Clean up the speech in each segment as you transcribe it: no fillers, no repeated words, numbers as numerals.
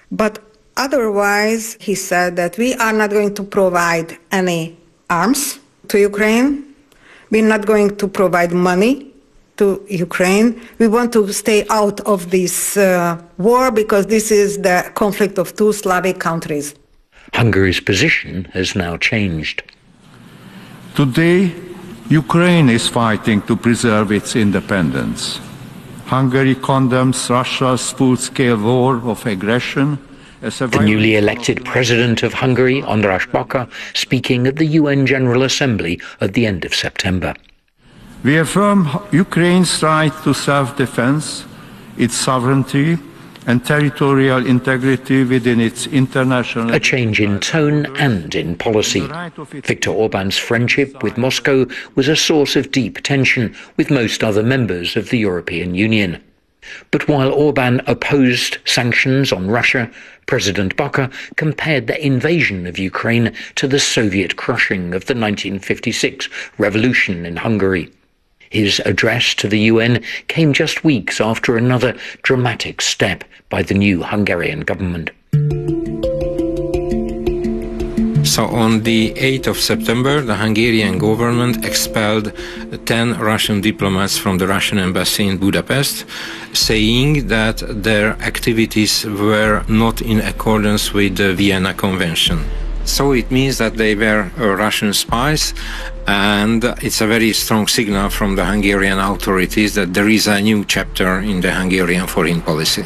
But otherwise, he said that we are not going to provide any arms to Ukraine. We're not going to provide money to Ukraine. We want to stay out of this war because this is the conflict of two Slavic countries. Hungary's position has now changed. Today, Ukraine is fighting to preserve its independence. Hungary condemns Russia's full-scale war of aggression. The newly elected president of Hungary, András Baka, speaking at the UN General Assembly at the end of September. We affirm Ukraine's right to self-defense, its sovereignty and territorial integrity within its international... A change in tone and in policy. Viktor Orban's friendship with Moscow was a source of deep tension with most other members of the European Union. But while Orban opposed sanctions on Russia, President Baka compared the invasion of Ukraine to the Soviet crushing of the 1956 revolution in Hungary. His address to the UN came just weeks after another dramatic step by the new Hungarian government. So on the 8th of September, the Hungarian government expelled 10 Russian diplomats from the Russian embassy in Budapest, saying that their activities were not in accordance with the Vienna Convention. So it means that they were Russian spies, and it's a very strong signal from the Hungarian authorities that there is a new chapter in the Hungarian foreign policy.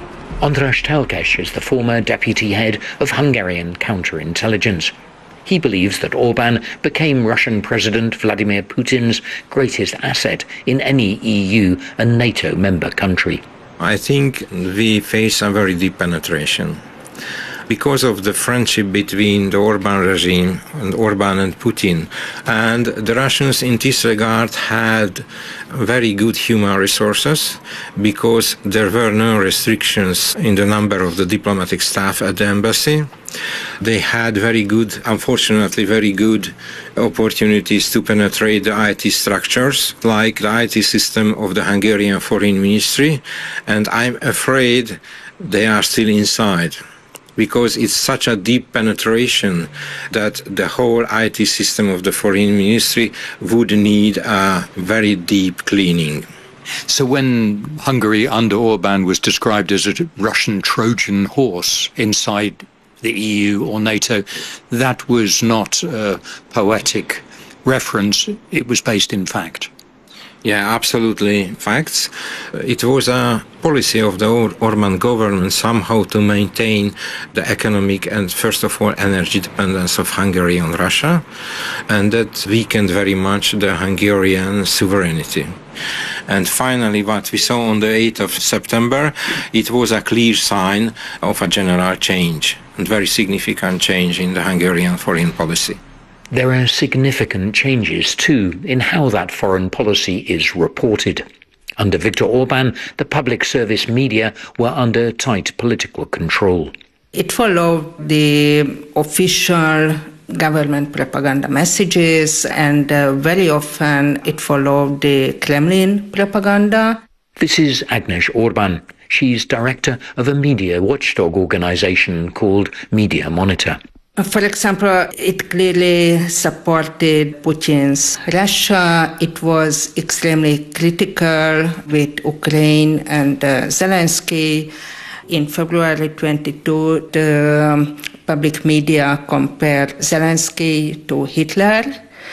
András Telkes is the former deputy head of Hungarian counterintelligence. He believes that Orban became Russian President Vladimir Putin's greatest asset in any EU and NATO member country. I think we face a very deep penetration. Because of the friendship between the Orban regime and Orban and Putin. And the Russians in this regard had very good human resources because there were no restrictions in the number of the diplomatic staff at the embassy. They had unfortunately very good opportunities to penetrate the IT structures, like the IT system of the Hungarian Foreign Ministry, and I'm afraid they are still inside. Because it's such a deep penetration that the whole IT system of the foreign ministry would need a very deep cleaning. So when Hungary under Orban was described as a Russian Trojan horse inside the EU or NATO, that was not a poetic reference, it was based in fact. Yeah, absolutely facts. It was a policy of the Orban government somehow to maintain the economic and, first of all, energy dependence of Hungary on Russia, and that weakened very much the Hungarian sovereignty. And finally, what we saw on the 8th of September, it was a clear sign of a general change, and very significant change in the Hungarian foreign policy. There are significant changes, too, in how that foreign policy is reported. Under Viktor Orban, the public service media were under tight political control. It followed the official government propaganda messages, and very often it followed the Kremlin propaganda. This is Agnes Orban. She's director of a media watchdog organization called Media Monitor. For example, it clearly supported Putin's Russia. It was extremely critical with Ukraine and Zelensky. In February 22, the public media compared Zelensky to Hitler,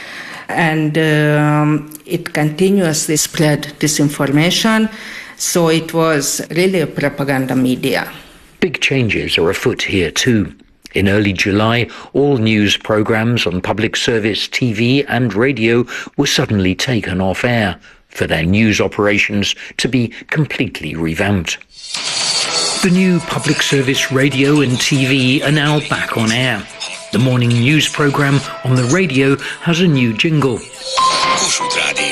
and it continuously spread disinformation. So it was really a propaganda media. Big changes are afoot here too. In early July, all news programmes on public service TV and radio were suddenly taken off air for their news operations to be completely revamped. The new public service radio and TV are now back on air. The morning news programme on the radio has a new jingle. Kossuth Rádió.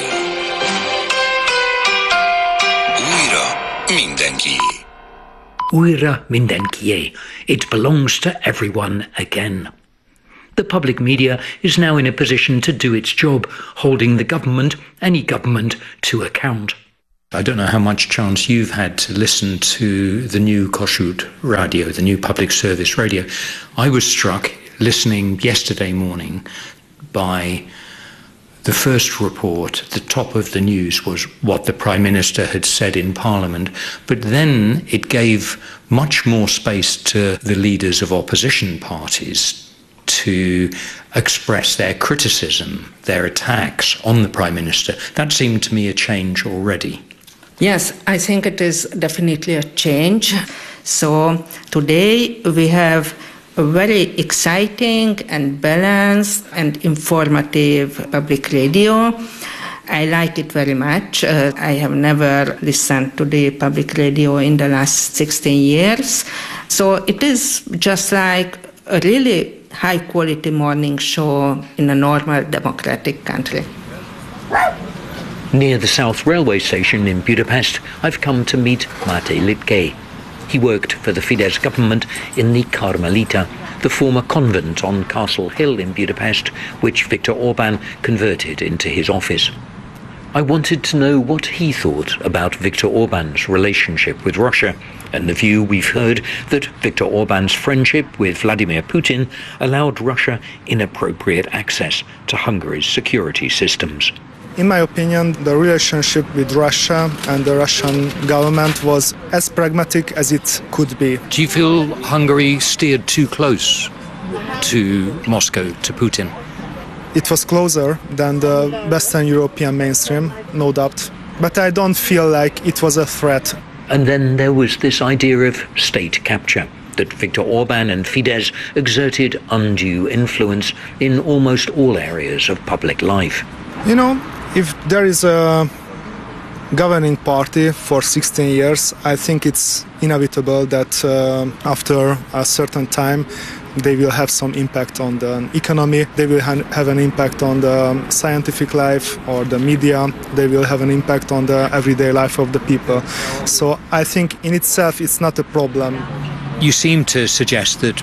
Újra mindenkié. Újra mindenkié. It belongs to everyone again. The public media is now in a position to do its job, holding the government, any government, to account. I don't know how much chance you've had to listen to the new Kossuth radio, the new public service radio. I was struck listening yesterday morning by the first report. The top of the news was what the Prime Minister had said in Parliament, but then it gave much more space to the leaders of opposition parties to express their criticism, their attacks on the Prime Minister. That seemed to me a change already. Yes, I think it is definitely a change. So today we have a very exciting and balanced and informative public radio. I like it very much. I have never listened to the public radio in the last 16 years. So it is just like a really high-quality morning show in a normal democratic country. Near the South Railway station in Budapest, I've come to meet Matej Lipke. He worked for the Fidesz government in the Carmelita, the former convent on Castle Hill in Budapest, which Viktor Orban converted into his office. I wanted to know what he thought about Viktor Orban's relationship with Russia and the view we've heard that Viktor Orban's friendship with Vladimir Putin allowed Russia inappropriate access to Hungary's security systems. In my opinion, the relationship with Russia and the Russian government was as pragmatic as it could be. Do you feel Hungary steered too close to Moscow, to Putin? It was closer than the Western European mainstream, no doubt. But I don't feel like it was a threat. And then there was this idea of state capture, that Viktor Orban and Fidesz exerted undue influence in almost all areas of public life. You know, if there is a governing party for 16 years, I think it's inevitable that after a certain time they will have some impact on the economy, they will have an impact on the scientific life or the media, they will have an impact on the everyday life of the people. So I think in itself it's not a problem. You seem to suggest that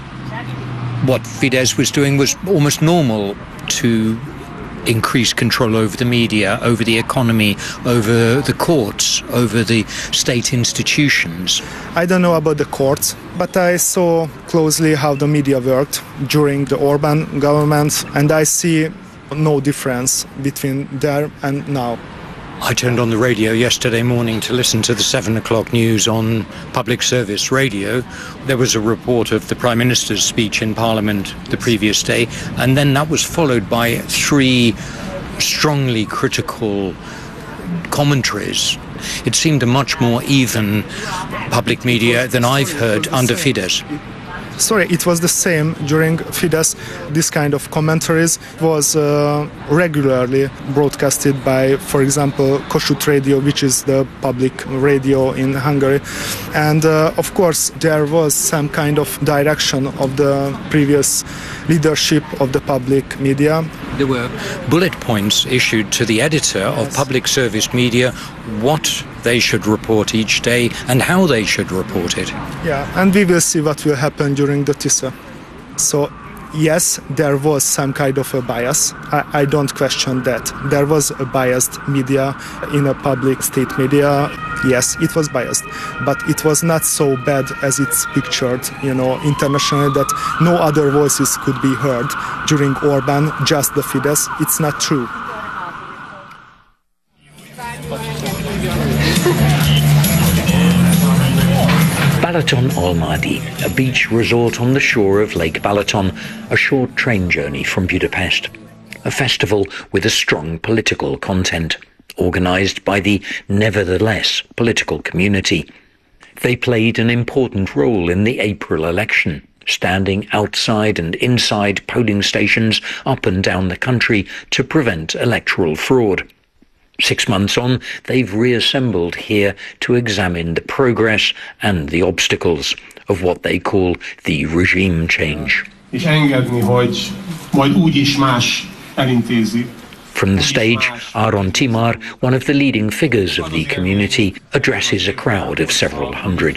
what Fidesz was doing was almost normal, to increase control over the media, over the economy, over the courts, over the state institutions. I don't know about the courts, but I saw closely how the media worked during the Orban government, and I see no difference between there and now. I turned on the radio yesterday morning to listen to the 7 o'clock news on public service radio. There was a report of the Prime Minister's speech in Parliament the previous day, and then that was followed by 3 strongly critical commentaries. It seemed a much more even public media than I've heard under Fidesz. Sorry, it was the same during Fidesz. This kind of commentaries was regularly broadcasted by, for example, Kossuth Radio, which is the public radio in Hungary. And of course, there was some kind of direction of the previous leadership of the public media. There were bullet points issued to the editor of public service media, what they should report each day and how they should report it. Yeah, and we will see what will happen during the TISA. So, yes, there was some kind of a bias. I don't question that. There was a biased media in a public state media. Yes, it was biased, but it was not so bad as it's pictured, internationally, that no other voices could be heard during Orban, just the Fidesz. It's not true. Balaton Almadi, a beach resort on the shore of Lake Balaton, a short train journey from Budapest. A festival with a strong political content, organised by the Nevertheless political community. They played an important role in the April election, standing outside and inside polling stations up and down the country to prevent electoral fraud. 6 months on, they've reassembled here to examine the progress and the obstacles of what they call the regime change. From the stage, Áron Timár, one of the leading figures of the community, addresses a crowd of several hundred.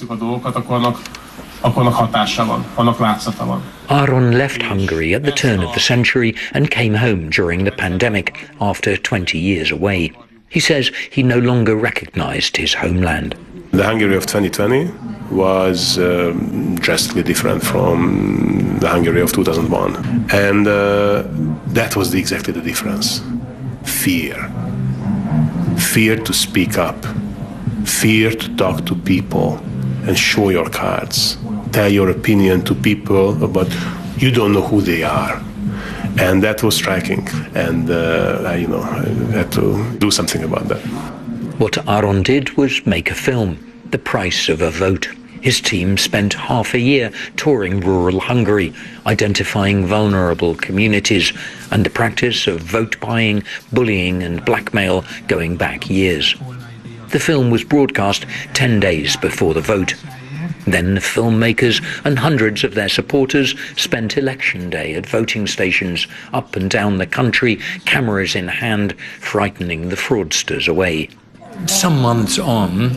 Áron left Hungary at the turn of the century and came home during the pandemic after 20 years away. He says he no longer recognized his homeland. The Hungary of 2020 was drastically different from the Hungary of 2001. And that was exactly the difference. Fear. Fear to speak up. Fear to talk to people and show your cards. Tell your opinion to people, but you don't know who they are. And that was striking. And I had to do something about that. What Aron did was make a film, The Price of a Vote. His team spent half a year touring rural Hungary, identifying vulnerable communities and the practice of vote buying, bullying and blackmail going back years. The film was broadcast 10 days before the vote. Then the filmmakers and hundreds of their supporters spent election day at voting stations up and down the country, cameras in hand, frightening the fraudsters away. Some months on,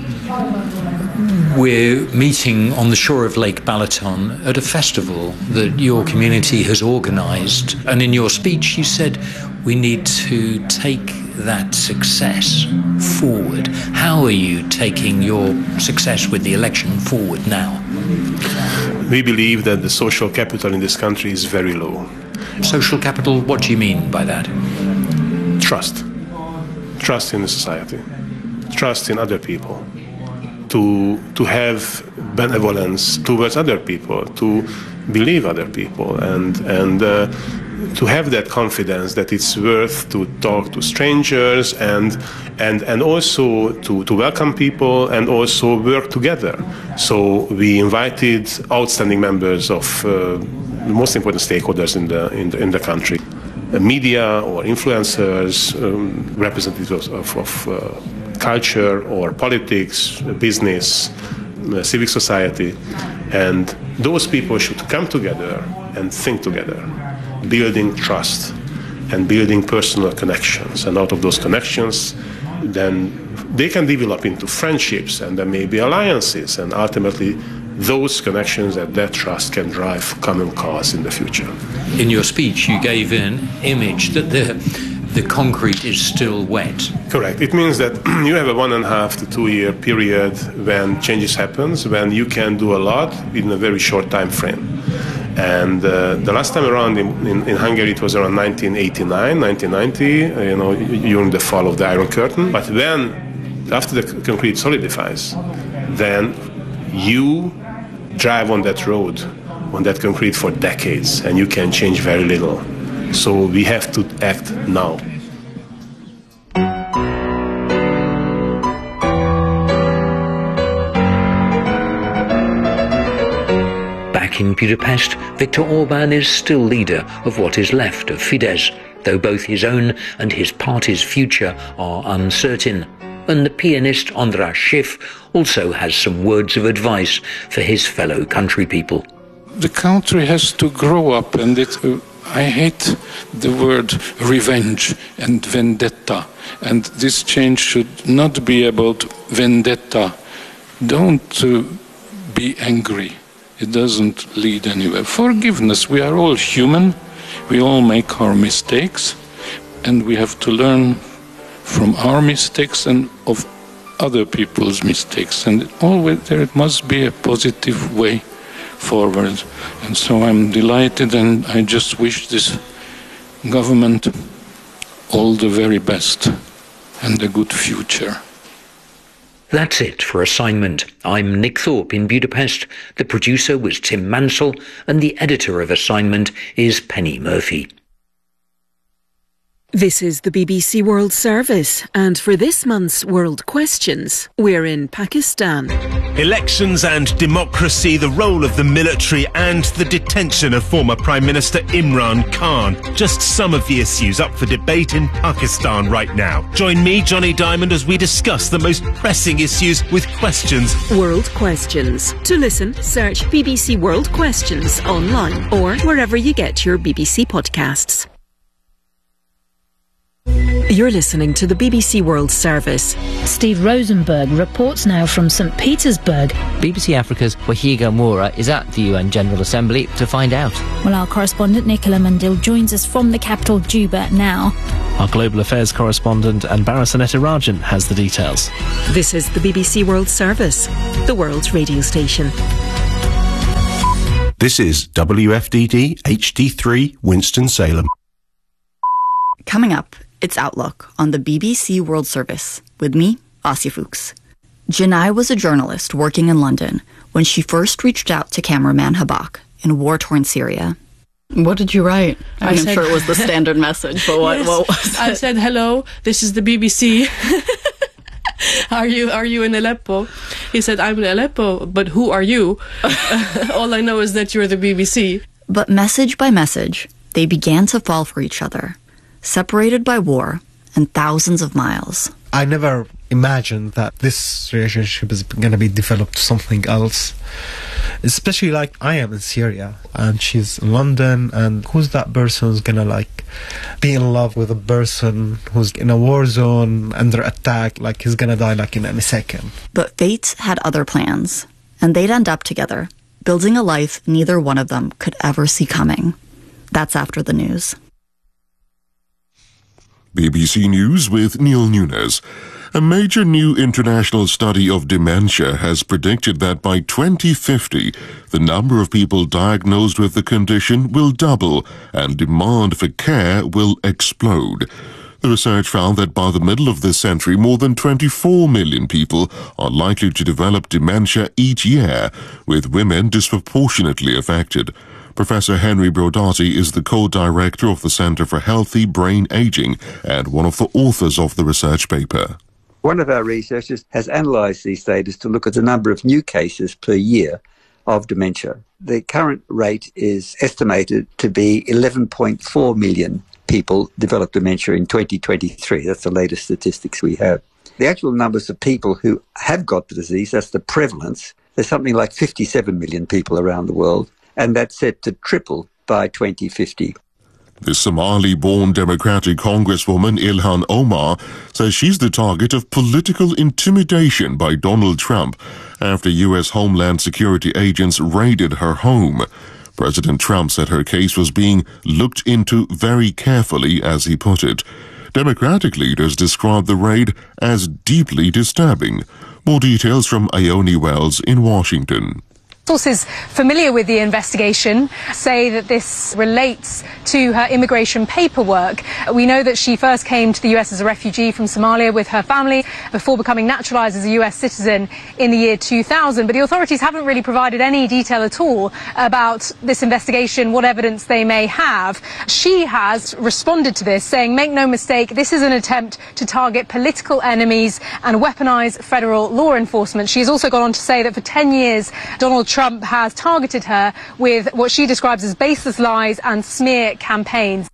we're meeting on the shore of Lake Balaton at a festival that your community has organised. And in your speech, you said we need to take that success forward. How are you taking your success with the election forward now? We believe that the social capital in this country is very low. Social capital, what do you mean by that? Trust. Trust in the society. Trust in other people. To have benevolence towards other people, to believe other people, and to have that confidence that it's worth to talk to strangers and also to welcome people and also work together. So we invited outstanding members of the most important stakeholders in the country, media or influencers, representatives of culture or politics, business, civic society, and those people should come together and think together, building trust and building personal connections. And out of those connections, then they can develop into friendships and then maybe alliances, and ultimately those connections and that trust can drive common cause in the future. In your speech, you gave an image that the concrete is still wet. Correct. It means that you have a 1.5 to 2 year period when changes happens, when you can do a lot in a very short time frame. And the last time around in Hungary, it was around 1989, 1990, during the fall of the Iron Curtain. But then, after the concrete solidifies, then you drive on that road, on that concrete for decades, and you can change very little. So we have to act now. Back in Budapest, Viktor Orbán is still leader of what is left of Fidesz, though both his own and his party's future are uncertain. And the pianist András Schiff also has some words of advice for his fellow country people. The country has to grow up, and I hate the word revenge and vendetta, and this change should not be about vendetta. Don't be angry. It doesn't lead anywhere. Forgiveness. We are all human. We all make our mistakes, and we have to learn from our mistakes and of other people's mistakes. And always there must be a positive way forward. And so I'm delighted, and I just wish this government all the very best and a good future. That's it for Assignment. I'm Nick Thorpe in Budapest. The producer was Tim Mansell, and the editor of Assignment is Penny Murphy. This is the BBC World Service, and for this month's World Questions, we're in Pakistan. Elections and democracy, the role of the military and the detention of former Prime Minister Imran Khan. Just some of the issues up for debate in Pakistan right now. Join me, Johnny Diamond, as we discuss the most pressing issues with questions. World Questions. To listen, search BBC World Questions online or wherever you get your BBC podcasts. You're listening to the BBC World Service. Steve Rosenberg reports now from St. Petersburg. BBC Africa's Wahiga Moura is at the UN General Assembly to find out. Well, our correspondent Nicola Mundil joins us from the capital, Juba, now. Our global affairs correspondent Anbara Sanetarajan has the details. This is the BBC World Service, the world's radio station. This is WFDD HD3 Winston-Salem. Coming up, it's Outlook on the BBC World Service with me, Asya Fuchs. Janai was a journalist working in London when she first reached out to cameraman Habak in war-torn Syria. What did you write? I'm sure it was the standard message, but what was it? I said, hello, this is the BBC. Are you in Aleppo? He said, I'm in Aleppo, but who are you? All I know is that you're the BBC. But message by message, they began to fall for each other, separated by war and thousands of miles. I never imagined that this relationship is going to be developed to something else. Especially like I am in Syria and she's in London, and who's that person who's going to be in love with a person who's in a war zone under attack, he's going to die in any second. But fate had other plans, and they'd end up together, building a life neither one of them could ever see coming. That's after the news. BBC News with Neil Nunes. A major new international study of dementia has predicted that by 2050, the number of people diagnosed with the condition will double and demand for care will explode. The research found that by the middle of this century, more than 24 million people are likely to develop dementia each year, with women disproportionately affected. Professor Henry Brodati is the co-director of the Centre for Healthy Brain Aging and one of the authors of the research paper. One of our researchers has analysed these data to look at the number of new cases per year of dementia. The current rate is estimated to be 11.4 million people develop dementia in 2023. That's the latest statistics we have. The actual numbers of people who have got the disease, that's the prevalence, there's something like 57 million people around the world, and that's set to triple by 2050. The Somali-born Democratic Congresswoman Ilhan Omar says she's the target of political intimidation by Donald Trump after U.S. Homeland Security agents raided her home. President Trump said her case was being looked into very carefully, as he put it. Democratic leaders described the raid as deeply disturbing. More details from Ione Wells in Washington. Sources familiar with the investigation say that this relates to her immigration paperwork. We know that she first came to the US as a refugee from Somalia with her family before becoming naturalized as a US citizen in the year 2000. But the authorities haven't really provided any detail at all about this investigation, what evidence they may have. She has responded to this, saying, make no mistake, this is an attempt to target political enemies and weaponize federal law enforcement. She has also gone on to say that for 10 years, Donald Trump has targeted her with what she describes as baseless lies and smear campaigns.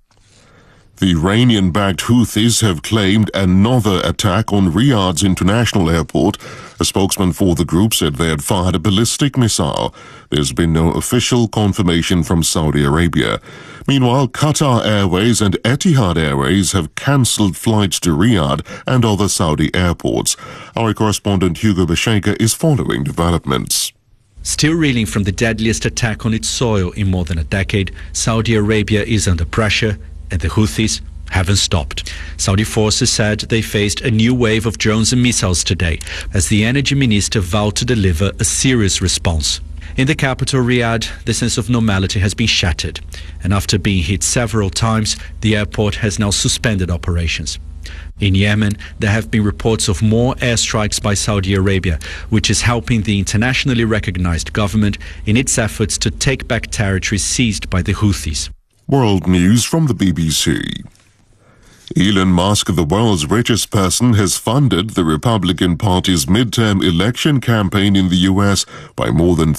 The Iranian-backed Houthis have claimed another attack on Riyadh's international airport. A spokesman for the group said they had fired a ballistic missile. There's been no official confirmation from Saudi Arabia. Meanwhile, Qatar Airways and Etihad Airways have cancelled flights to Riyadh and other Saudi airports. Our correspondent Hugo Bashega is following developments. Still reeling from the deadliest attack on its soil in more than a decade, Saudi Arabia is under pressure and the Houthis haven't stopped. Saudi forces said they faced a new wave of drones and missiles today as the energy minister vowed to deliver a serious response. In the capital, Riyadh, the sense of normality has been shattered, and after being hit several times, the airport has now suspended operations. In Yemen, there have been reports of more airstrikes by Saudi Arabia, which is helping the internationally recognized government in its efforts to take back territory seized by the Houthis. World News from the BBC. Elon Musk, the world's richest person, has funded the Republican Party's midterm election campaign in the U.S. by more than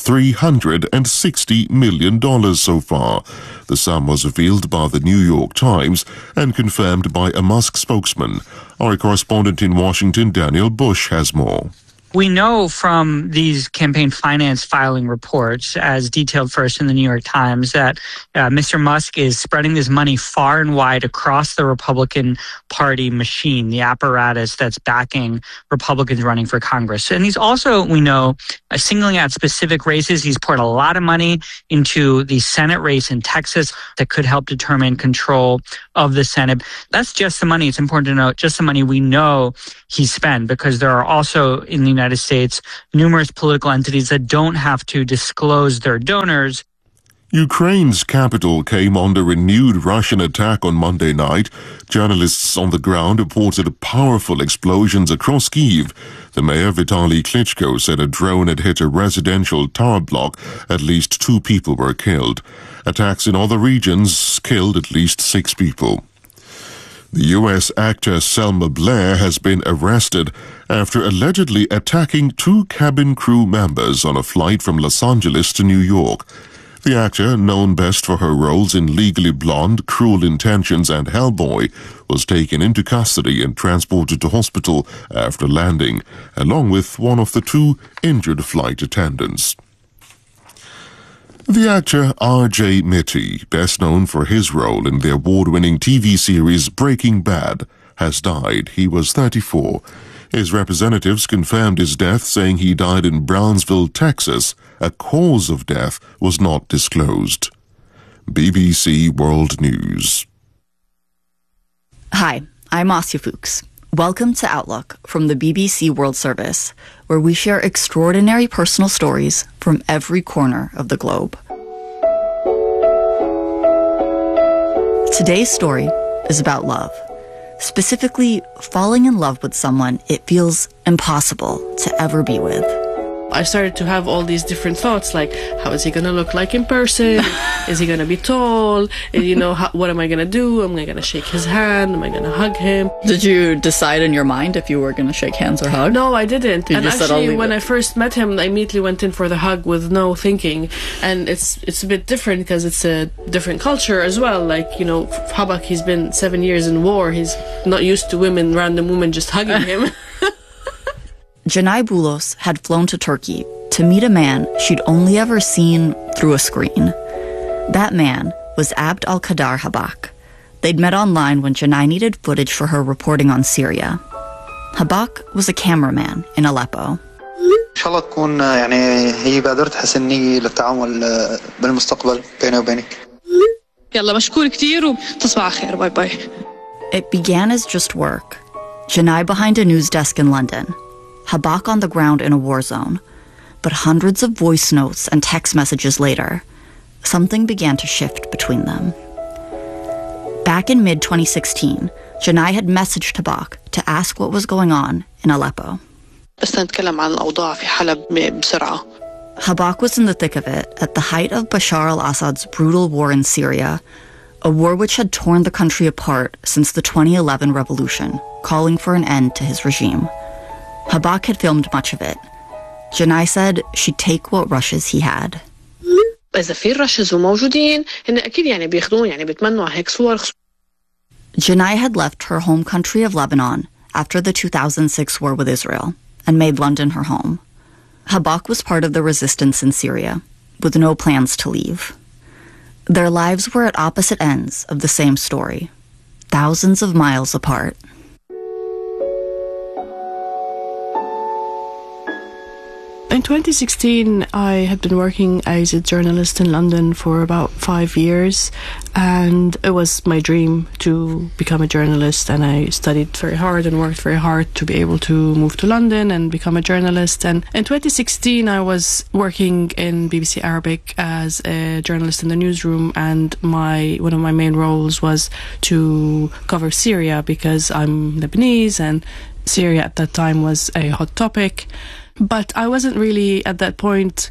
$360 million so far. The sum was revealed by the New York Times and confirmed by a Musk spokesman. Our correspondent in Washington, Daniel Bush, has more. We know from these campaign finance filing reports, as detailed first in the New York Times, that Mr. Musk is spreading this money far and wide across the Republican Party machine, the apparatus that's backing Republicans running for Congress. And he's also, we know, singling out specific races. He's poured a lot of money into the Senate race in Texas that could help determine control of the Senate. That's just the money. It's important to note, just the money we know he spent, because there are also in the United States numerous political entities that don't have to disclose their donors. Ukraine's capital came under renewed Russian attack on Monday night. Journalists on the ground reported powerful explosions across Kyiv. The mayor, Vitaly Klitschko, said a drone had hit a residential tower block. At least 2 people were killed. Attacks in other regions killed at least 6 people. The U.S. actor Selma Blair has been arrested after allegedly attacking 2 cabin crew members on a flight from Los Angeles to New York. The actor, known best for her roles in Legally Blonde, Cruel Intentions, and Hellboy, was taken into custody and transported to hospital after landing, along with one of the 2 injured flight attendants. The actor R.J. Mitty, best known for his role in the award-winning TV series Breaking Bad, has died. He was 34. His representatives confirmed his death, saying he died in Brownsville, Texas. A cause of death was not disclosed. BBC World News. Hi, I'm Asya Fuchs. Welcome to Outlook from the BBC World Service, where we share extraordinary personal stories from every corner of the globe. Today's story is about love. Specifically, falling in love with someone it feels impossible to ever be with. I started to have all these different thoughts, like, how is he going to look like in person? Is he going to be tall? What am I going to do? Am I going to shake his hand? Am I going to hug him? Did you decide in your mind if you were going to shake hands or hug? No, I didn't. You and just actually, when I first met him, I immediately went in for the hug with no thinking. And it's a bit different because it's a different culture as well. Like, Habak, he's been 7 years in war. He's not used to random women just hugging him. Janai Boulos had flown to Turkey to meet a man she'd only ever seen through a screen. That man was Abd al-Qadar Habak. They'd met online when Janai needed footage for her reporting on Syria. Habak was a cameraman in Aleppo. إن شاء الله تكون هي بادرة حسنية للتعامل بالمستقبل بيني وبينك. يلا مشكور كتير وتصبح على خير. باي باي. It began as just work. Janai behind a news desk in London. Habak on the ground in a war zone. But hundreds of voice notes and text messages later, something began to shift between them. Back in mid-2016, Janai had messaged Habak to ask what was going on in Aleppo. Habak was in the thick of it at the height of Bashar al-Assad's brutal war in Syria, a war which had torn the country apart since the 2011 revolution, calling for an end to his regime. Habak had filmed much of it. Janai said she'd take what rushes he had. Janai had left her home country of Lebanon after the 2006 war with Israel and made London her home. Habak was part of the resistance in Syria, with no plans to leave. Their lives were at opposite ends of the same story, thousands of miles apart. In 2016, I had been working as a journalist in London for about 5 years, and it was my dream to become a journalist, and I studied very hard and worked very hard to be able to move to London and become a journalist. And in 2016, I was working in BBC Arabic as a journalist in the newsroom, and one of my main roles was to cover Syria, because I'm Lebanese and Syria at that time was a hot topic. But I wasn't really, at that point,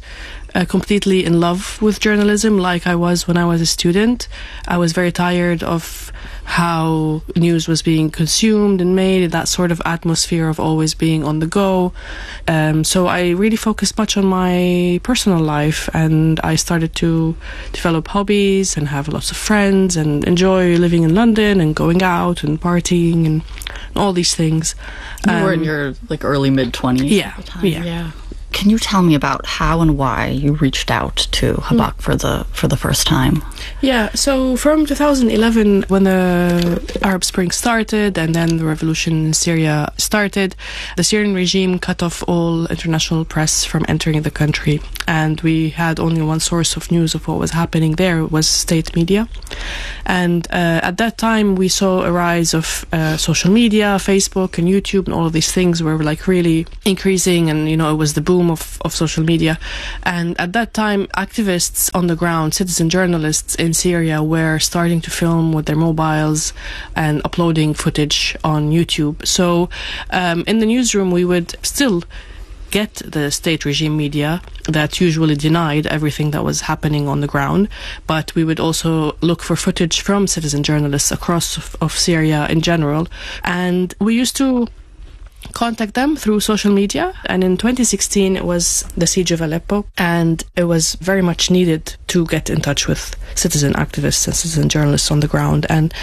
completely in love with journalism like I was when I was a student. I was very tired of how news was being consumed and made, that sort of atmosphere of always being on the go. So I really focused much on my personal life, and I started to develop hobbies and have lots of friends and enjoy living in London and going out and partying and all these things. You were in your early mid-20s yeah, at the time. Yeah. Can you tell me about how and why you reached out to Habak for the first time? Yeah, so from 2011, when the Arab Spring started and then the revolution in Syria started, the Syrian regime cut off all international press from entering the country, and we had only one source of news of what was happening there. It was state media. And at that time, we saw a rise of social media, Facebook and YouTube, and all of these things were really increasing, and it was the boom of social media. And at that time, activists on the ground, citizen journalists in Syria, were starting to film with their mobiles and uploading footage on YouTube. So in the newsroom, we would still get the state regime media that usually denied everything that was happening on the ground, but we would also look for footage from citizen journalists across of Syria in general. And we used to contact them through social media. And in 2016, it was the siege of Aleppo, and it was very much needed to get in touch with citizen activists and citizen journalists on the ground. And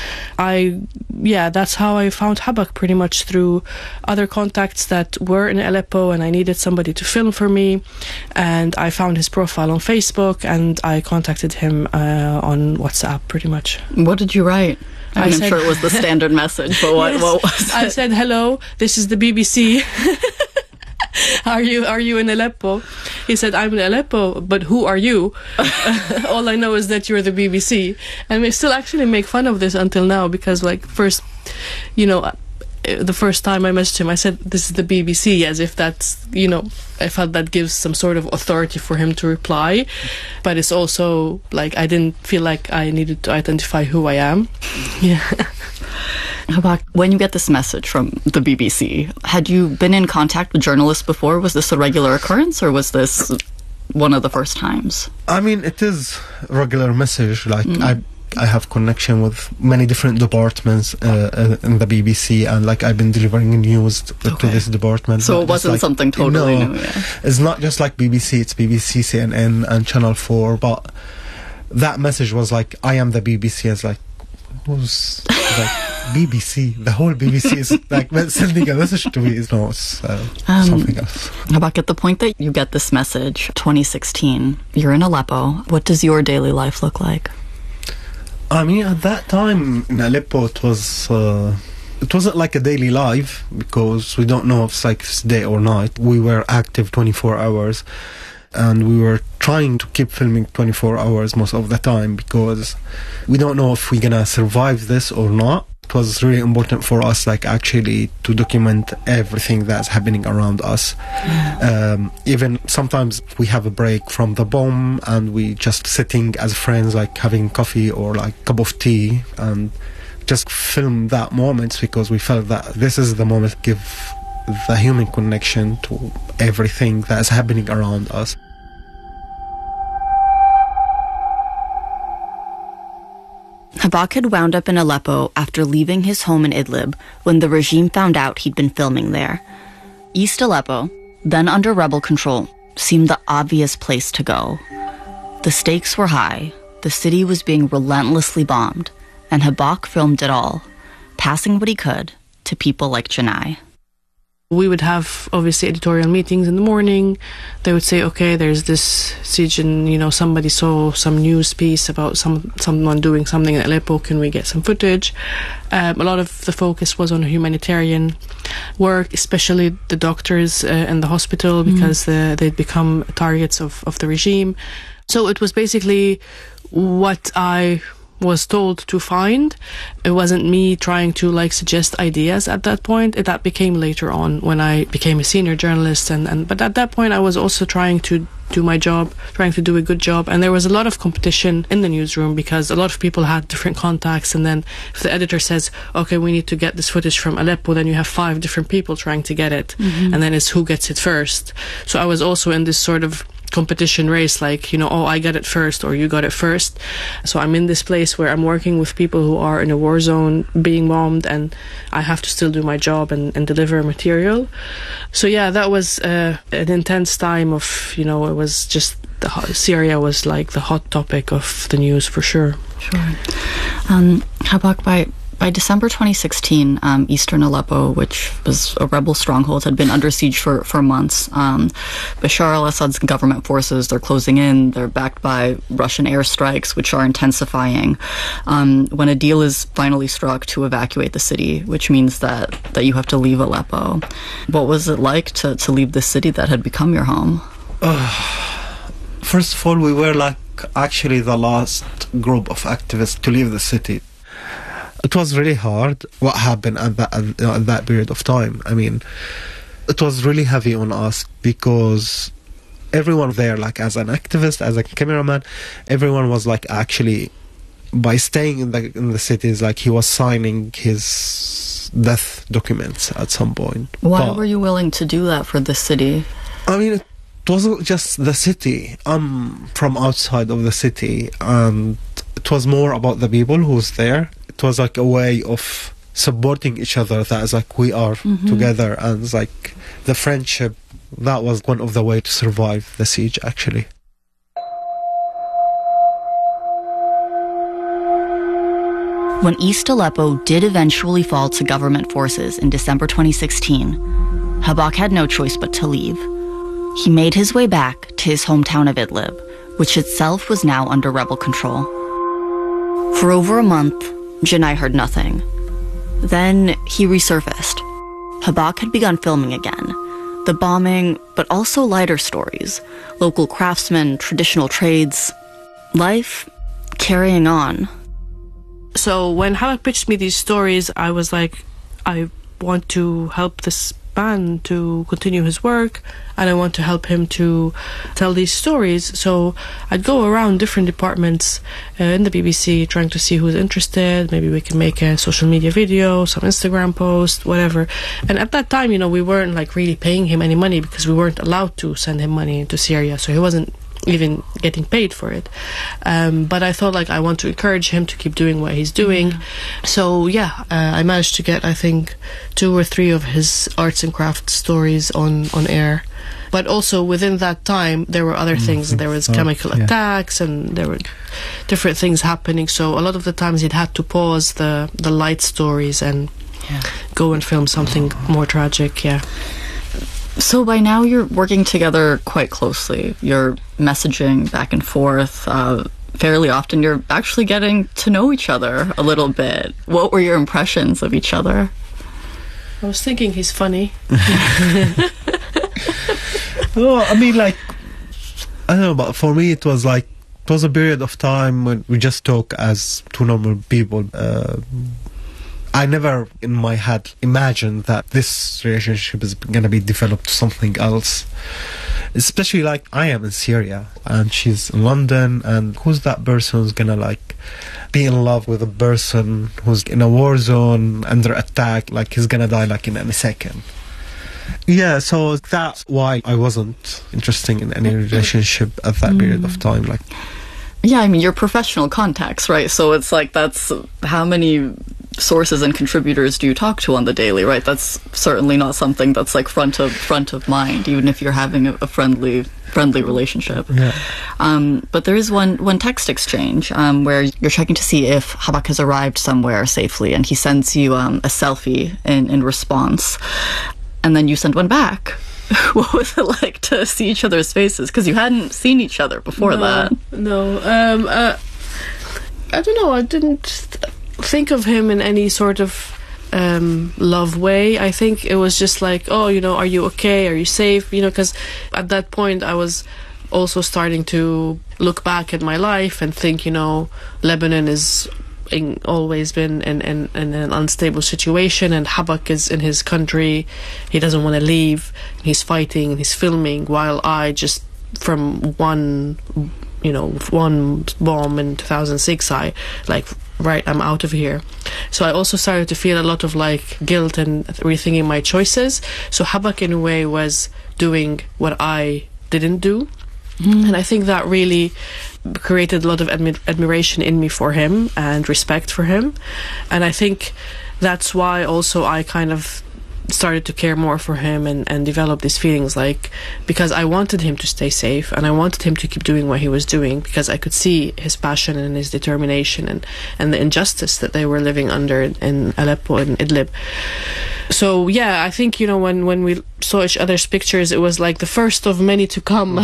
that's how I found Habak, pretty much through other contacts that were in Aleppo, and I needed somebody to film for me. And I found his profile on Facebook, and I contacted him on WhatsApp, pretty much. What did you write? I'm sure it was the standard message, but what was it? I said, "Hello, this is the BBC. Are you in Aleppo?" He said, "I'm in Aleppo, but who are you?" All I know is that you're the BBC. And we still actually make fun of this until now, because first, the first time I messaged him, I said, "This is the BBC," as if that's, I felt that gives some sort of authority for him to reply. But it's also I didn't feel like I needed to identify who I am. Yeah. Habak, when you get this message from the BBC, had you been in contact with journalists before? Was this a regular occurrence, or was this one of the first times? I mean, it is a regular message. I have connection with many different departments in the BBC, and I've been delivering news to this department. So it wasn't something totally new. Yeah. It's not just BBC, it's BBC, CNN and Channel 4, but that message was I am the BBC. It's who's BBC? The whole BBC is sending a message to me. It's something else. Habak, at the point that you get this message, 2016, you're in Aleppo. What does your daily life look like? I mean, at that time in Aleppo, it wasn't like a daily life, because we don't know if it's day or night. We were active 24 hours, and we were trying to keep filming 24 hours most of the time, because we don't know if we're gonna survive this or not. It was really important for us, actually, to document everything that's happening around us. Even sometimes we have a break from the bomb, and we just sitting as friends, having coffee or cup of tea, and just film that moment, because we felt that this is the moment to give the human connection to everything that's happening around us. Habak had wound up in Aleppo after leaving his home in Idlib when the regime found out he'd been filming there. East Aleppo, then under rebel control, seemed the obvious place to go. The stakes were high, the city was being relentlessly bombed, and Habak filmed it all, passing what he could to people like Janai. We would have, obviously, editorial meetings in the morning. They would say, okay, there's this siege, and, somebody saw some news piece about someone doing something in Aleppo. Can we get some footage? A lot of the focus was on humanitarian work, especially the doctors in the hospital, because they'd become targets of the regime. So it was basically what I was told to find. It wasn't me trying to suggest ideas at that point. That became later on when I became a senior journalist, but at that point I was also trying to do my job, trying to do a good job, and there was a lot of competition in the newsroom, because a lot of people had different contacts, and then if the editor says, okay, we need to get this footage from Aleppo, then you have 5 different people trying to get it, and then it's who gets it first. So I was also in this sort of competition race, like, oh, I got it first or you got it first. So I'm in this place where I'm working with people who are in a war zone being bombed, and I have to still do my job and deliver material. So yeah, that was an intense time of, it was just, Syria was like the hot topic of the news for sure. Sure. Habak, by December 2016, eastern Aleppo, which was a rebel stronghold, had been under siege for months. Bashar al-Assad's government forces, they're closing in. They're backed by Russian airstrikes, which are intensifying. When a deal is finally struck to evacuate the city, which means that you have to leave Aleppo, what was it like to leave the city that had become your home? First of all, we were like actually the last group of activists to leave the city. It was really hard what happened at that period of time. I mean, it was really heavy on us because everyone there, like as an activist, as a cameraman, everyone was like actually, by staying in the cities, like he was signing his death documents at some point. Why were you willing to do that for the city? I mean, it wasn't just the city. I'm from outside of the city, and it was more about the people who's there. It was like a way of supporting each other, that is like we are together, and it's like the friendship, that was one of the ways to survive the siege actually. When East Aleppo did eventually fall to government forces in December 2016, Habak had no choice but to leave. He made his way back to his hometown of Idlib, which itself was now under rebel control. For over a month, Janai heard nothing. Then he resurfaced. Habak had begun filming again. The bombing, but also lighter stories. Local craftsmen, traditional trades. Life carrying on. So when Habak pitched me these stories, I was like, I want to help this man to continue his work, and I want to help him to tell these stories. So I'd go around different departments in the BBC trying to see who's interested. Maybe we can make a social media video, some Instagram post, whatever. And at that time, we weren't like really paying him any money because we weren't allowed to send him money into Syria, so he wasn't even getting paid for it. But I thought like I want to encourage him to keep doing what he's doing. So yeah, I managed to get I think 2 or 3 of his arts and crafts stories on air. But also within that time there were other things. There was chemical attacks, and there were different things happening. So a lot of the times he'd had to pause the light stories and go and film something more tragic. Yeah. So by now you're working together quite closely. You're messaging back and forth fairly often. You're actually getting to know each other a little bit. What were your impressions of each other? I was thinking he's funny. Well, I mean, like, I don't know, but for me it was a period of time when we just talk as two normal people. I never in my head imagined that this relationship is going to be developed to something else. Especially like I am in Syria and she's in London, and who's that person who's going to like be in love with a person who's in a war zone under attack, like he's going to die like in any second. Yeah, so that's why I wasn't interested in any relationship at that period of time. Like, yeah, I mean, you're professional contacts, right? So it's like, that's how many sources and contributors do you talk to on the daily, right? That's certainly not something that's like front of mind, even if you're having a friendly relationship. Yeah. But there is one text exchange where you're checking to see if Habak has arrived somewhere safely, and he sends you a selfie in response, and then you send one back. What was it like to see each other's faces? Because you hadn't seen each other before that. No. I don't know. I didn't think of him in any sort of love way. I think it was just like, oh, are you okay? Are you safe? Because at that point I was also starting to look back at my life and think, Lebanon is always been in an unstable situation, and Habak is in his country. He doesn't want to leave. He's fighting and he's filming, while I just from one bomb in 2006, I'm out of here. So I also started to feel a lot of like guilt and rethinking my choices. So Habak in a way was doing what I didn't do. And I think that really created a lot of admiration in me for him and respect for him. And I think that's why also I kind of started to care more for him and develop these feelings, like, because I wanted him to stay safe and I wanted him to keep doing what he was doing, because I could see his passion and his determination and the injustice that they were living under in Aleppo and Idlib. So yeah, I think, you know, when we saw each other's pictures, it was like the first of many to come.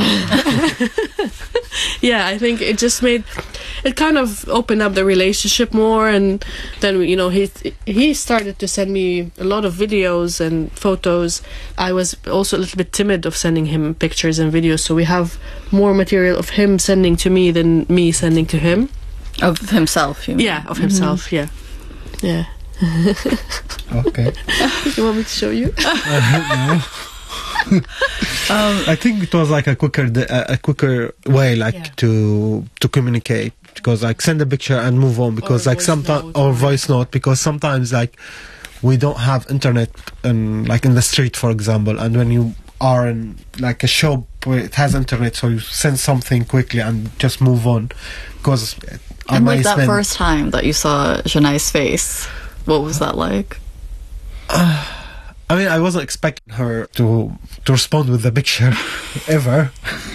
Yeah, I think it just it kind of opened up the relationship more, and then, you know, he started to send me a lot of videos and photos. I was also a little bit timid of sending him pictures and videos, so we have more material of him sending to me than me sending to him. Of himself, you mean? Yeah, of himself, yeah. Okay. You want me to show you? No. I think it was like a quicker way, like, to communicate, because like send a picture and move on, because like sometimes, or voice note, because sometimes like we don't have internet like in the street, for example, and when you are in like a shop where it has internet, so you send something quickly and just move on. Because and like that first time that you saw Janai's face, what was that like? I mean, I wasn't expecting her to respond with the picture ever.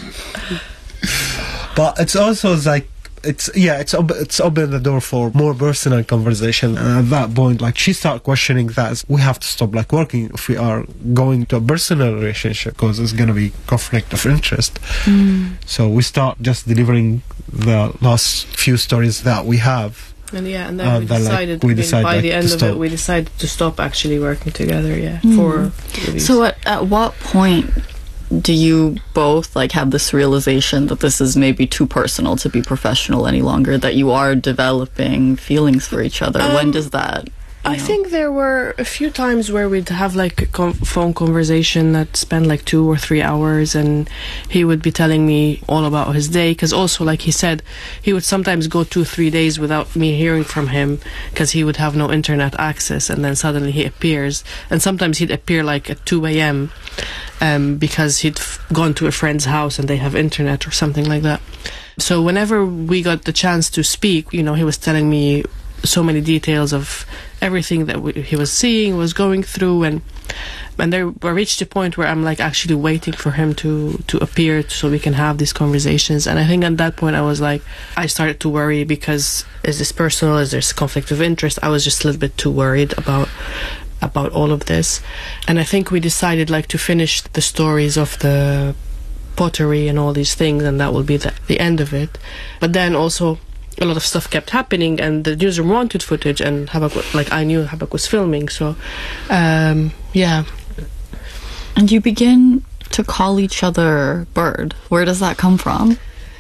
But it's also like it's opened the door for more personal conversation. And at that point, like, she started questioning that we have to stop like working if we are going to a personal relationship, because it's gonna be conflict of interest. So we start just delivering the last few stories that we have. And then we decided by the end of it, we decided to stop actually working together, for reviews. So at what point do you both like have this realization that this is maybe too personal to be professional any longer, that you are developing feelings for each other? When does that... I think there were a few times where we'd have like a phone conversation that spent like 2 or 3 hours, and he would be telling me all about his day, because also, like he said, he would sometimes go 2-3 days without me hearing from him because he would have no internet access, and then suddenly he appears, and sometimes he'd appear like at 2 a.m. Because he'd gone to a friend's house and they have internet or something like that. So whenever we got the chance to speak, you know, he was telling me so many details of everything that he was seeing, was going through, and there I reached a point where I'm like actually waiting for him to appear so we can have these conversations. And I think at that point I started to worry, because is this personal, is there conflict of interest? I was just a little bit too worried about all of this. And I think we decided like to finish the stories of the pottery and all these things, and that will be the end of it. But then also a lot of stuff kept happening, and the newsroom wanted footage, and Habak, like, I knew Habak was filming, so yeah. And you begin to call each other Bird. Where does that come from?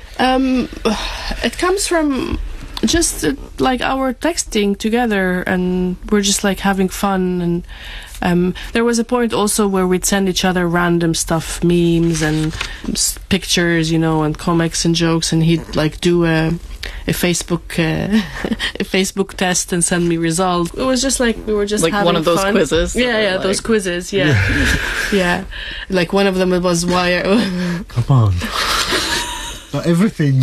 It comes from just like our texting together, and we're just like having fun. And there was a point also where we'd send each other random stuff, memes and pictures, you know, and comics and jokes, and he'd like do a Facebook test and send me results. It was just like we were just like having one of those fun. quizzes. Yeah, like... those quizzes. Yeah, yeah. Like one of them was why. Come on, not everything.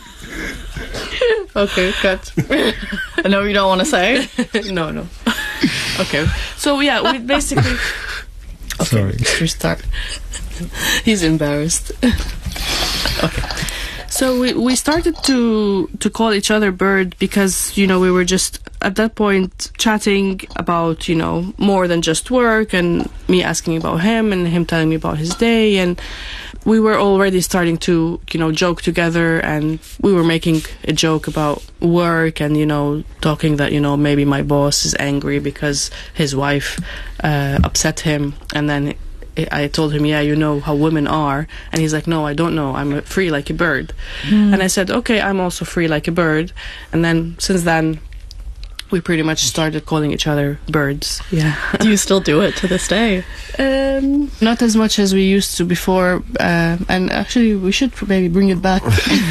Okay, cut. No, you don't want to say? No. Okay. So yeah, we basically. Okay, sorry. Restart. He's embarrassed. Okay. So we started to call each other Bird because, you know, we were just at that point chatting about, you know, more than just work, and me asking about him and him telling me about his day, and we were already starting to, you know, joke together, and we were making a joke about work and, you know, talking that, you know, maybe my boss is angry because his wife upset him, and then I told him, yeah, you know how women are, and he's like, no, I don't know, I'm free like a bird. And I said, okay, I'm also free like a bird. And then since then we pretty much started calling each other birds. Yeah. Do you still do it to this day? Not as much as we used to before, and actually we should maybe bring it back.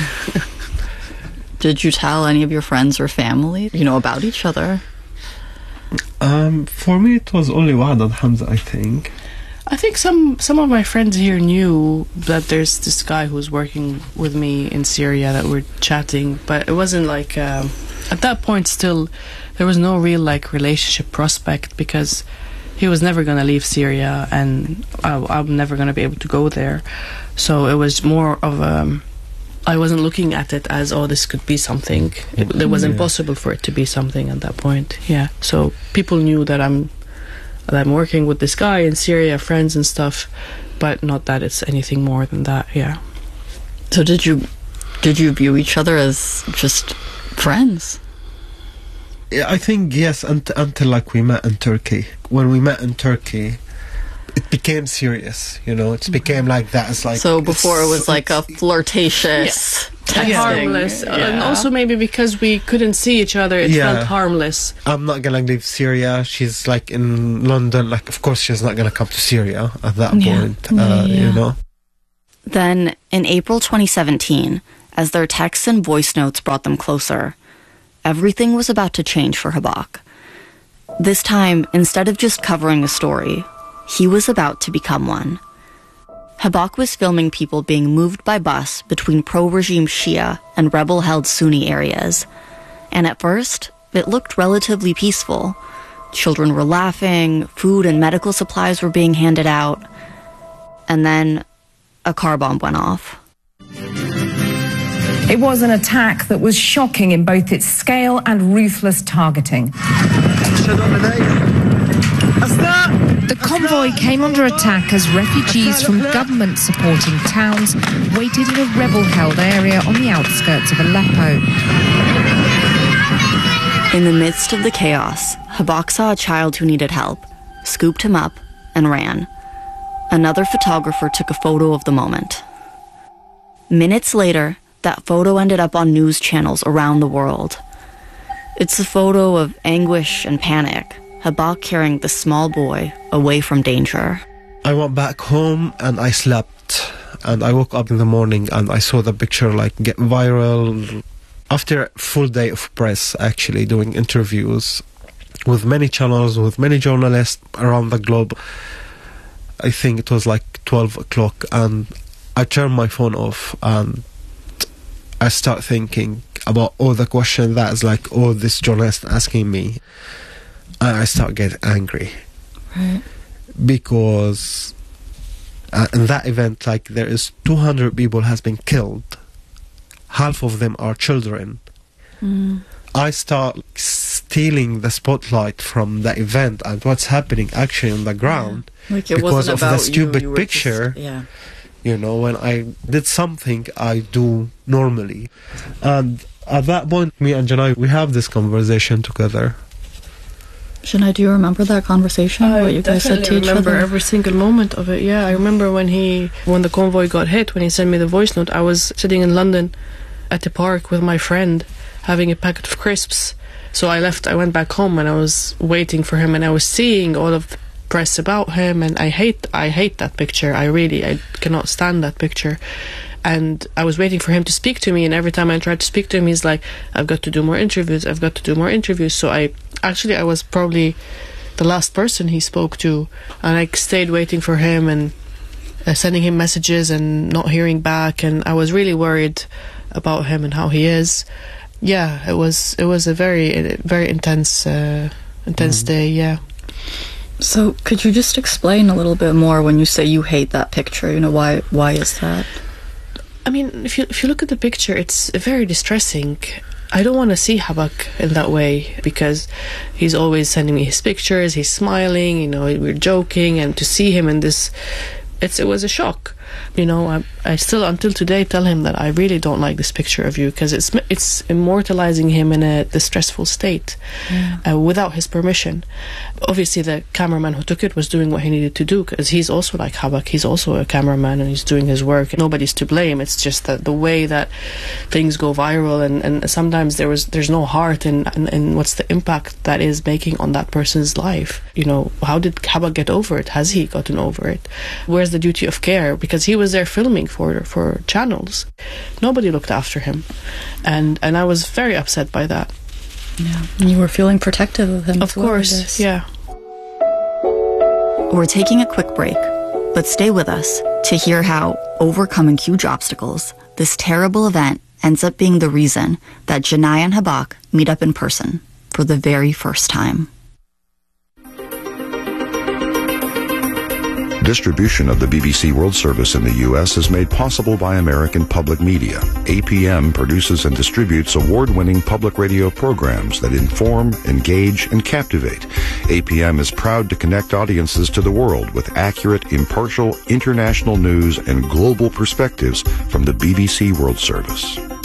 Did you tell any of your friends or family, you know, about each other? For me it was only Wahd and Hamza, I think. I think some of my friends here knew that there's this guy who's working with me in Syria, that we're chatting, but it wasn't like at that point still there was no real like relationship prospect, because he was never going to leave Syria and I'm never going to be able to go there. So it was more of I wasn't looking at it as, oh, this could be something. It was impossible for it to be something at that point. Yeah. So people knew that I'm working with this guy in Syria, friends and stuff, but not that it's anything more than that. Yeah. So did you view each other as just friends? Yeah, I think yes, until like we met in Turkey. When we met in Turkey, it became serious, you know. It became like that. It's like, so before it was like a flirtatious, harmless, and also maybe because we couldn't see each other, it felt harmless. I'm not gonna leave Syria. She's like in London. Like, of course, she's not gonna come to Syria at that point. You know. Then in April 2017, as their texts and voice notes brought them closer, everything was about to change for Habak. This time, instead of just covering a story, he was about to become one. Habak was filming people being moved by bus between pro-regime Shia and rebel-held Sunni areas. And at first, it looked relatively peaceful. Children were laughing, food and medical supplies were being handed out. And then a car bomb went off. It was an attack that was shocking in both its scale and ruthless targeting. The convoy came under attack as refugees from government-supporting towns waited in a rebel-held area on the outskirts of Aleppo. In the midst of the chaos, Habak saw a child who needed help, scooped him up, and ran. Another photographer took a photo of the moment. Minutes later, that photo ended up on news channels around the world. It's a photo of anguish and panic, Habak carrying the small boy away from danger. I went back home and I slept, and I woke up in the morning and I saw the picture like get viral. After a full day of press, actually doing interviews with many channels, with many journalists around the globe, I think it was like 12 o'clock, and I turned my phone off and I start thinking about all the questions that is like all this journalist asking me, and I start getting angry. Right. Because in that event, like, there is 200 people has been killed. Half of them are children. I start stealing the spotlight from the event and what's happening actually on the ground, like it because wasn't of about the stupid you, picture. Just, you know, when I did something I do normally. And at that point, me and Janai, we have this conversation together. Janai, do you remember that conversation? What you guys said to each other? I remember every single moment of it, I remember when the convoy got hit, when he sent me the voice note, I was sitting in London at the park with my friend, having a packet of crisps. So I went back home and I was waiting for him, and I was seeing all of the press about him, and I hate that picture. I cannot stand that picture. And I was waiting for him to speak to me, and every time I tried to speak to him, he's like, I've got to do more interviews. So I was probably the last person he spoke to, and I stayed waiting for him and sending him messages and not hearing back, and I was really worried about him and how he is. It was a very, very intense day. So could you just explain a little bit more when you say you hate that picture? You know, why is that? I mean, if you look at the picture, it's very distressing. I don't want to see Habak in that way, because he's always sending me his pictures, he's smiling, you know, we're joking, and to see him in this, it was a shock. You know, I still, until today, tell him that I really don't like this picture of you, because it's immortalizing him in a distressful state without his permission. Obviously, the cameraman who took it was doing what he needed to do, because he's also like Habak, he's also a cameraman and he's doing his work. Nobody's to blame. It's just that the way that things go viral, and sometimes there's no heart in what's the impact that is making on that person's life. You know, how did Habak get over it? Has he gotten over it? Where's the duty of care? Because he was there filming for channels. Nobody looked after him, and I was very upset by that. Yeah, and you were feeling protective of him. Of course, yeah. We're taking a quick break. But stay with us to hear how, overcoming huge obstacles, this terrible event ends up being the reason that Janai and Habak meet up in person for the very first time. Distribution of the BBC World Service in the U.S. is made possible by American Public Media. APM produces and distributes award-winning public radio programs that inform, engage, and captivate. APM is proud to connect audiences to the world with accurate, impartial, international news and global perspectives from the BBC World Service.